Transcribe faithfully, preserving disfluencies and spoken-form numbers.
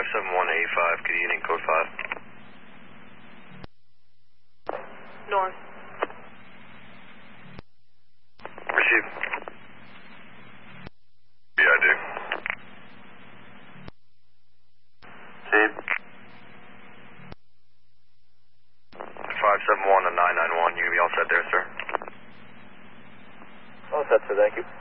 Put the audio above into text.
seven one eight five, good evening, code five. North. Receive. Yeah, I do. Receive. five seven one and nine nine one, you gonna be all set there, sir? All set, sir, thank you.